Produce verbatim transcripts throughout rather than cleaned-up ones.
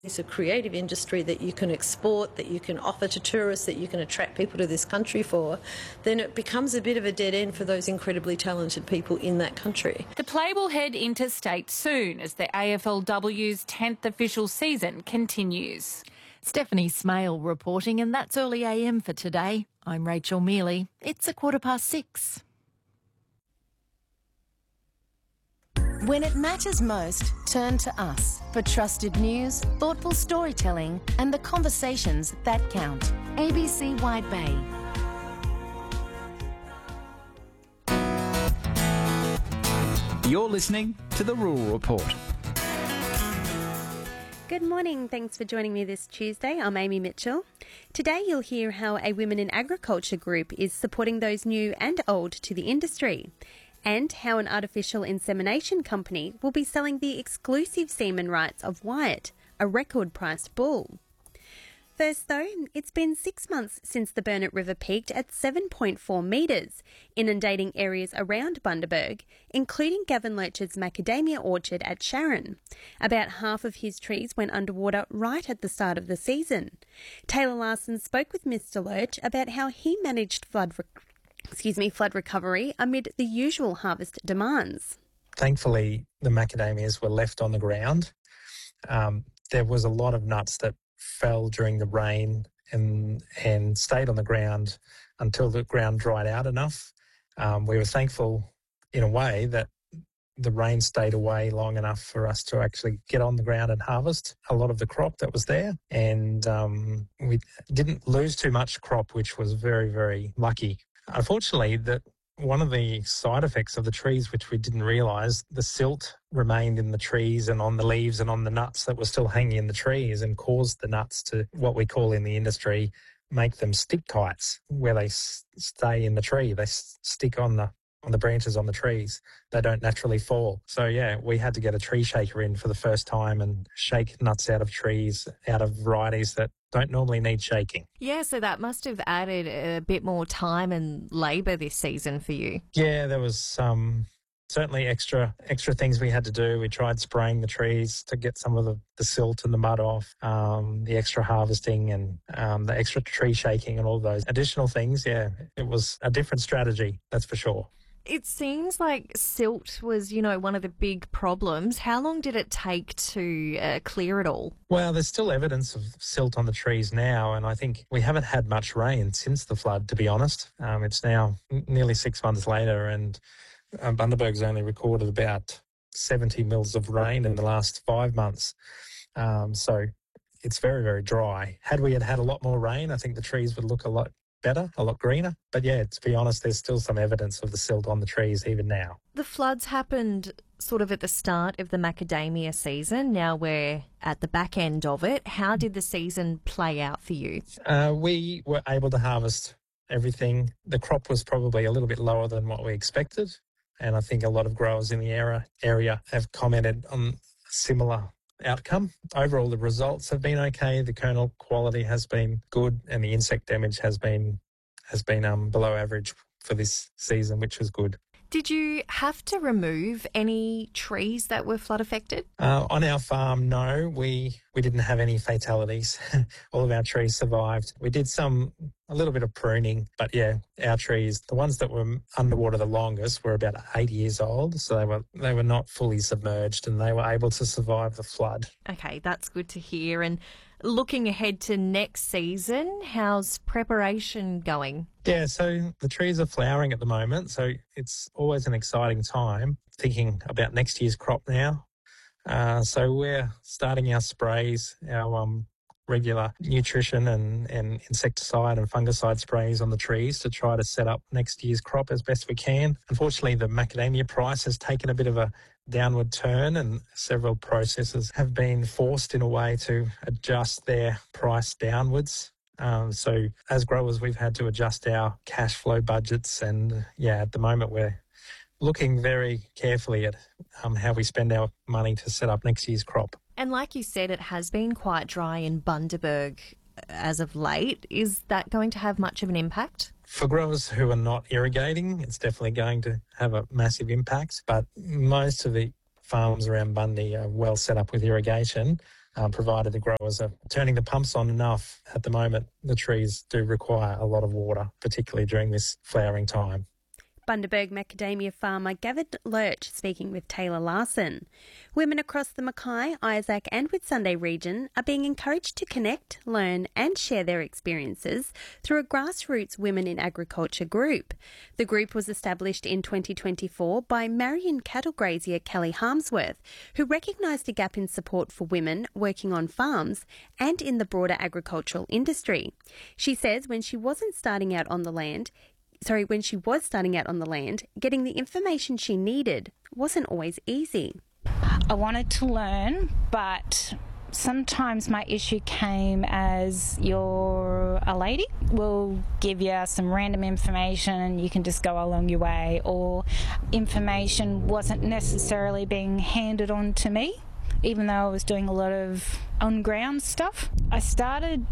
It's a creative industry that you can export, that you can offer to tourists, that you can attract people to this country for, then it becomes a bit of a dead end for those incredibly talented people in that country. The play will head interstate soon as the A F L W's tenth official season continues. Stephanie Smale reporting, and that's Early A M for today. I'm Rachel Mealy. It's a quarter past six. When it matters most, turn to us for trusted news, thoughtful storytelling and the conversations that count. A B C Wide Bay. You're listening to The Rural Report. Good morning. Thanks for joining me this Tuesday. I'm Amy Mitchell. Today you'll hear how a Women in Agriculture group is supporting those new and old to the industry, and how an artificial insemination company will be selling the exclusive semen rights of Wyatt, a record-priced bull. First, though, it's been six months since the Burnett River peaked at seven point four metres, inundating areas around Bundaberg, including Gavin Loach's macadamia orchard at Sharon. About half of his trees went underwater right at the start of the season. Taylor Larson spoke with Mister Loach about how he managed flood re- excuse me, flood recovery amid the usual harvest demands. Thankfully, the macadamias were left on the ground. Um, there was a lot of nuts that fell during the rain and and stayed on the ground until the ground dried out enough. Um, we were thankful in a way that the rain stayed away long enough for us to actually get on the ground and harvest a lot of the crop that was there. And um, we didn't lose too much crop, which was very, very lucky. Unfortunately, that one of the side effects of the trees, which we didn't realise, the silt remained in the trees and on the leaves and on the nuts that were still hanging in the trees and caused the nuts to, what we call in the industry, make them stick kites, where they s- stay in the tree. They s- stick on the on the branches on the trees. They don't naturally fall. So, yeah, we had to get a tree shaker in for the first time and shake nuts out of trees, out of varieties that don't normally need shaking. Yeah, so that must have added a bit more time and labour this season for you. Yeah, there was um, certainly extra extra things we had to do. We tried spraying the trees to get some of the, the silt and the mud off, um, the extra harvesting and um, the extra tree shaking and all those additional things. Yeah, it was a different strategy, that's for sure. It seems like silt was, you know, one of the big problems. How long did it take to uh, clear it all? Well, there's still evidence of silt on the trees now, and I think we haven't had much rain since the flood, to be honest. Um, it's now nearly six months later, and um, Bundaberg's only recorded about seventy mils of rain in the last five months. Um, so it's very, very dry. Had we had had a lot more rain, I think the trees would look a lot better, a lot greener. But yeah, to be honest, there's still some evidence of the silt on the trees even now. The floods happened sort of at the start of the macadamia season. Now we're at the back end of it. How did the season play out for you? Uh, we were able to harvest everything. The crop was probably a little bit lower than what we expected. And I think a lot of growers in the area, area have commented on a similar outcome. Overall, the results have been okay. The kernel quality has been good, and the insect damage has been has been um, below average for this season, which was good. Did you have to remove any trees that were flood affected? Uh, on our farm, no, we we didn't have any fatalities. All of our trees survived. We did some, a little bit of pruning, but yeah, our trees, the ones that were underwater the longest, were about eight years old, so they were they were not fully submerged, and they were able to survive the flood. Okay, that's good to hear. And looking ahead to next season, how's preparation going? Yeah, so the trees are flowering at the moment, so it's always an exciting time thinking about next year's crop now. Uh, so we're starting our sprays, our um, regular nutrition and, and insecticide and fungicide sprays on the trees to try to set up next year's crop as best we can. Unfortunately, the macadamia price has taken a bit of a downward turn, and several processors have been forced in a way to adjust their price downwards. Um, so as growers, we've had to adjust our cash flow budgets, and yeah, at the moment we're looking very carefully at um, how we spend our money to set up next year's crop. And like you said, it has been quite dry in Bundaberg as of late. Is that going to have much of an impact? For growers who are not irrigating, it's definitely going to have a massive impact, but most of the farms around Bundy are well set up with irrigation. um, provided the growers are turning the pumps on enough. At the moment, the trees do require a lot of water, particularly during this flowering time. Bundaberg macadamia farmer Gavin Lurch speaking with Taylor Larson. Women across the Mackay, Isaac and Whitsunday region are being encouraged to connect, learn and share their experiences through a grassroots Women in Agriculture group. The group was established in twenty twenty-four by Marion cattle grazier Kelly Harmsworth, who recognised a gap in support for women working on farms and in the broader agricultural industry. She says when she wasn't starting out on the land, Sorry, when she was starting out on the land, getting the information she needed wasn't always easy. I wanted to learn, but sometimes my issue came as you're a lady. We'll give you some random information and you can just go along your way, or information wasn't necessarily being handed on to me, even though I was doing a lot of on-ground stuff. I started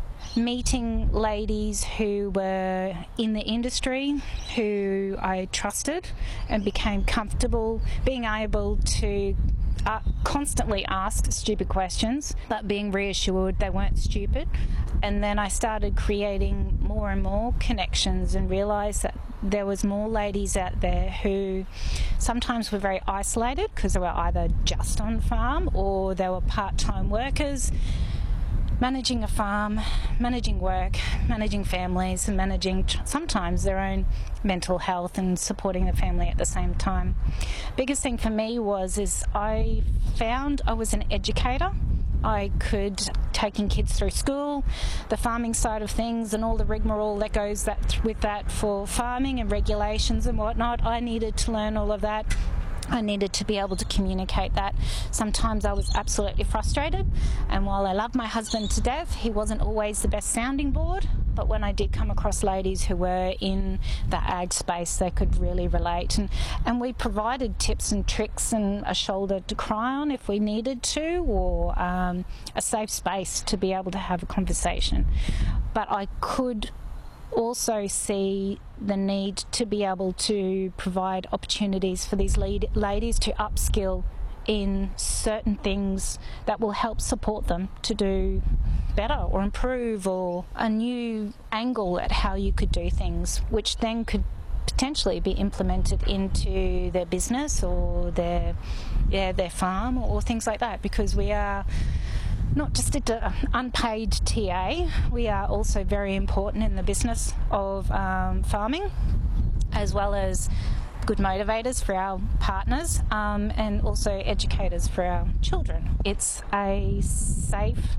meeting ladies who were in the industry, who I trusted and became comfortable being able to uh, constantly ask stupid questions, but being reassured they weren't stupid. And then I started creating more and more connections and realised that there was more ladies out there who sometimes were very isolated because they were either just on farm or they were part-time workers, managing a farm, managing work, managing families and managing sometimes their own mental health and supporting the family at the same time. Biggest thing for me was is I found I was an educator. I could, taking kids through school, the farming side of things and all the rigmarole that goes that with that for farming and regulations and whatnot, I needed to learn all of that. I needed to be able to communicate that. Sometimes I was absolutely frustrated, and while I love my husband to death, he wasn't always the best sounding board, but when I did come across ladies who were in the ag space, they could really relate, and, and we provided tips and tricks and a shoulder to cry on if we needed to, or um, a safe space to be able to have a conversation. But I could also see the need to be able to provide opportunities for these lead- ladies to upskill in certain things that will help support them to do better or improve, or a new angle at how you could do things, which then could potentially be implemented into their business or their yeah, their farm or things like that, because we are not just an unpaid T A, we are also very important in the business of um, farming, as well as good motivators for our partners um, and also educators for our children. It's a safe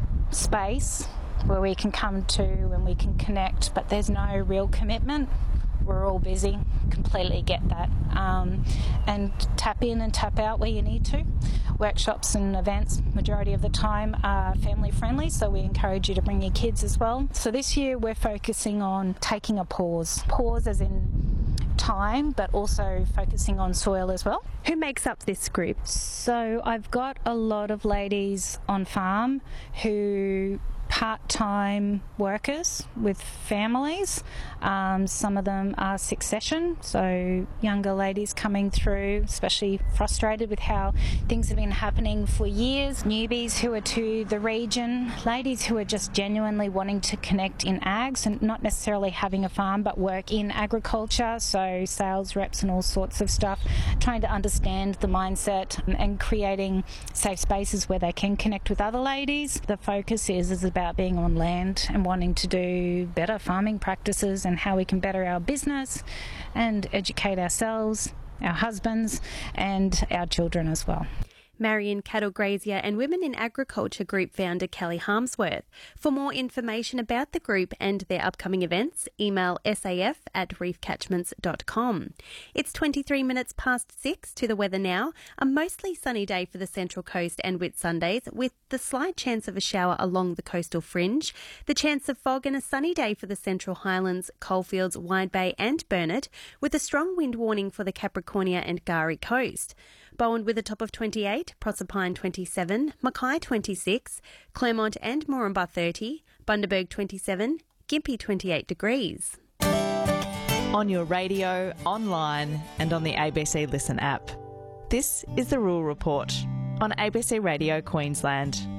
space where we can come to and we can connect, but there's no real commitment. We're all busy, completely get that. Um, and tap in and tap out where you need to. Workshops and events, majority of the time, are family friendly, so we encourage you to bring your kids as well. So this year we're focusing on taking a pause. Pause as in time, but also focusing on soil as well. Who makes up this group? So I've got a lot of ladies on farm who part-time workers with families. Um, some of them are succession, so younger ladies coming through, especially frustrated with how things have been happening for years. Newbies who are to the region, ladies who are just genuinely wanting to connect in ags and not necessarily having a farm but work in agriculture, so sales reps and all sorts of stuff, trying to understand the mindset and creating safe spaces where they can connect with other ladies. The focus is, is about being on land and wanting to do better farming practices and how we can better our business and educate ourselves, our husbands and our children as well. Marion cattle grazier and Women in Agriculture group founder Kelly Harmsworth. For more information about the group and their upcoming events, email saf at reefcatchments dot com. It's twenty-three minutes past six to the weather now. A mostly sunny day for the Central Coast and Whitsundays, with the slight chance of a shower along the coastal fringe. The chance of fog and a sunny day for the Central Highlands, Coalfields, Wide Bay and Burnett, with a strong wind warning for the Capricornia and Gari coast. Bowen with a top of twenty-eight, Proserpine twenty-seven, Mackay twenty-six, Clermont and Moranbah thirty, Bundaberg twenty-seven, Gympie twenty-eight degrees. On your radio, online and on the A B C Listen app. This is the Rural Report. on A B C Radio Queensland.